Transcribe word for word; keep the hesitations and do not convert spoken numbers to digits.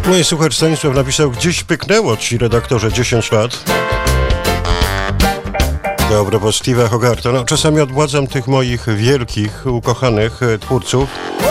No i słuchacz Stanisław napisał: gdzieś pyknęło ci, redaktorze, dziesięć lat. Dobra, bo Steve'a Hogarta. No, czasami odmładzam tych moich wielkich, ukochanych twórców.